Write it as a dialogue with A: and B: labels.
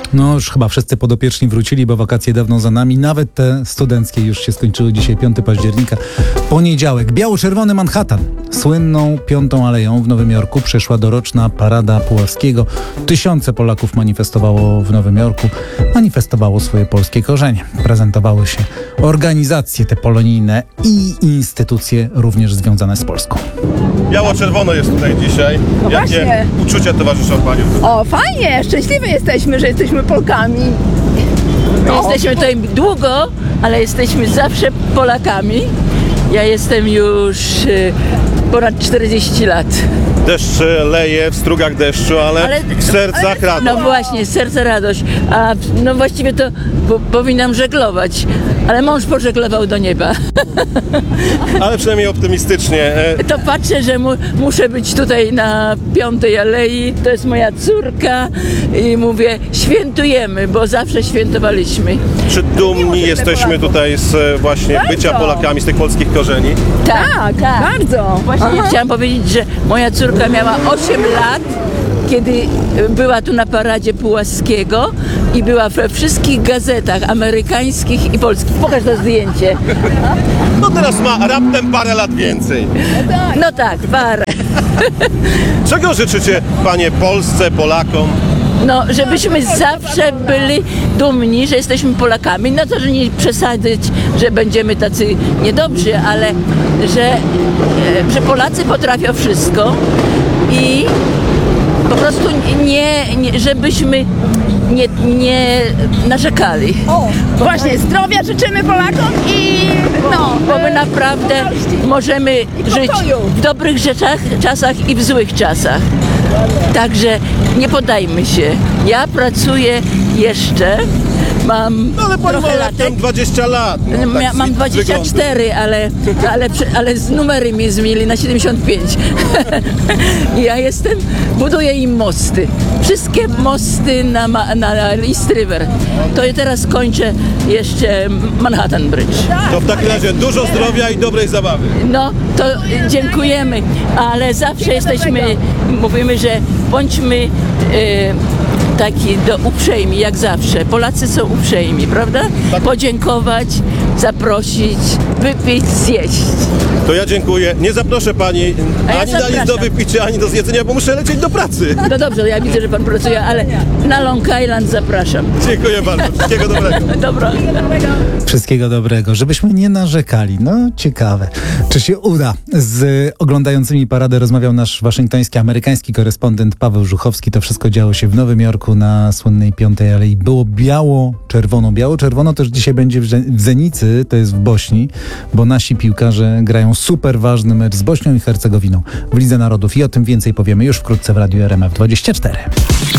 A: No już chyba wszyscy podopieczni wrócili, bo wakacje dawno za nami. Nawet te studenckie już się skończyły. Dzisiaj 5 października, poniedziałek. Biało-czerwony Manhattan. Słynną 5. Aleją w Nowym Jorku przeszła doroczna parada Puławskiego. Tysiące Polaków manifestowało w Nowym Jorku. Manifestowało swoje polskie korzenie. Prezentowały się organizacje te polonijne i instytucje również związane z Polską.
B: Biało-czerwono jest tutaj dzisiaj.
C: No
B: Jakie
C: właśnie.
B: uczucia towarzyszą Panią?
C: O, fajnie, szczęśliwi jesteśmy, że jesteśmy Polkami.
D: My jesteśmy tutaj długo, ale jesteśmy zawsze Polakami. Ja jestem już ponad 40 lat.
B: Deszcz leje w strugach deszczu, ale w sercach radość.
D: No właśnie, z serca radość. A no właściwie to powinnam żeglować, ale mąż pożeglował do nieba.
B: Ale przynajmniej optymistycznie.
D: To patrzę, że muszę być tutaj na 5. Alei. To jest moja córka i mówię, świętujemy, bo zawsze świętowaliśmy.
B: Czy dumni jesteśmy tutaj z właśnie bycia Polakami, z tych polskich korzeni?
C: Tak, bardzo.
D: Właśnie chciałam powiedzieć, że moja córka miała 8 lat, kiedy była tu na paradzie Puławskiego i była we wszystkich gazetach amerykańskich i polskich. Pokaż to zdjęcie.
B: No teraz ma raptem parę lat więcej.
D: No tak, parę.
B: Czego życzycie Panie Polsce, Polakom?
D: No, żebyśmy zawsze byli dumni, że jesteśmy Polakami. No to, że nie przesadzić, że będziemy tacy niedobrzy, ale że Polacy potrafią wszystko i po prostu żebyśmy nie narzekali.
C: O, właśnie, zdrowia życzymy Polakom i
D: Bo my naprawdę możemy żyć w dobrych czasach i w złych czasach. Także nie poddajmy się. Ja pracuję jeszcze, mam
B: No ale Pani ma
D: trochę latek.
B: raptem 20 lat. No, tak
D: Mam 24, ale z numery mnie zmienili na 75. I ja buduję im mosty. Wszystkie mosty na East River. To ja teraz kończę jeszcze Manhattan Bridge.
B: To w takim razie dużo zdrowia i dobrej zabawy.
D: No, to dziękujemy, ale zawsze mówimy, że bądźmy taki uprzejmi, jak zawsze. Polacy są uprzejmi, prawda?
B: Tak.
D: Podziękować, zaprosić, wypić, zjeść.
B: To ja dziękuję. Nie zaproszę Pani
D: A ja
B: ani na nic do
D: zapraszam.
B: wypicia, ani do zjedzenia, bo muszę lecieć do pracy.
D: No dobrze, ja widzę, że pan pracuje, ale na Long Island zapraszam.
B: Dziękuję bardzo. Wszystkiego dobrego.
D: Dobra.
A: Wszystkiego dobrego, żebyśmy nie narzekali. No, ciekawe. Czy się uda? Z oglądającymi paradę rozmawiał nasz waszyngtoński, amerykański korespondent Paweł Żuchowski. To wszystko działo się w Nowym Jorku na słynnej 5. Alei. Było biało-czerwono. Biało-czerwono też dzisiaj będzie w Zenicy, to jest w Bośni, bo nasi piłkarze grają super ważny mecz z Bośnią i Hercegowiną w Lidze Narodów. I o tym więcej powiemy już wkrótce w Radiu RMF 24.